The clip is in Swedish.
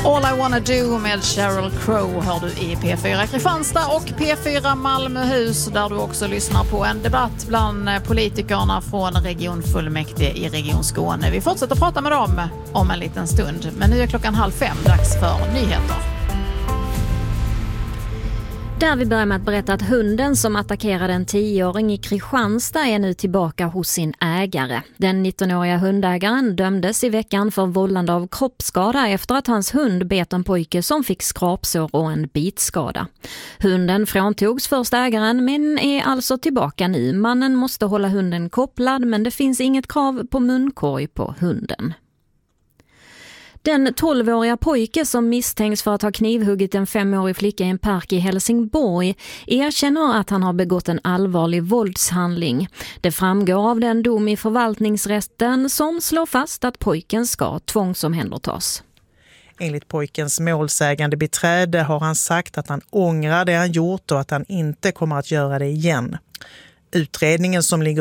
All I wanna do med Sheryl Crow hör du i P4 Kristianstad och P4 Malmöhus, där du också lyssnar på en debatt bland politikerna från regionfullmäktige i Region Skåne. Vi fortsätter prata med dem om en liten stund, men nu är 4:30, dags för nyheter. Där vi börjar med att berätta att hunden som attackerade en 10-åring i Kristianstad är nu tillbaka hos sin ägare. Den 19-åriga hundägaren dömdes i veckan för vållande av kroppsskada efter att hans hund bet en pojke som fick skrapsår och en bitskada. Hunden fråntogs först ägaren men är alltså tillbaka nu. Mannen måste hålla hunden kopplad, men det finns inget krav på munkorg på hunden. Den 12-åriga pojke som misstänks för att ha knivhuggit en 5-årig flicka i en park i Helsingborg erkänner att han har begått en allvarlig våldshandling. Det framgår av den dom i förvaltningsrätten som slår fast att pojken ska tvångsomhändertas. Enligt pojkens målsägande beträde har han sagt att han ångrar det han gjort och att han inte kommer att göra det igen. Utredningen som ligger